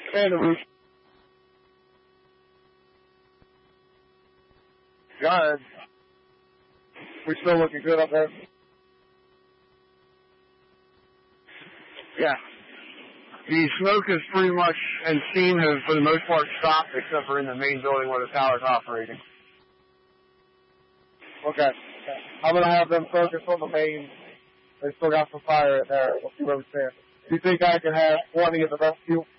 And the roof. Guys, we still looking good up there? Yeah. The smoke is pretty much, and steam has, for the most part, stopped, except for in the main building where the tower's operating. Okay. I'm going to have them focus on the main. They still got some fire in there. We'll see where we stand. Do you think I can have 20 in the rescue?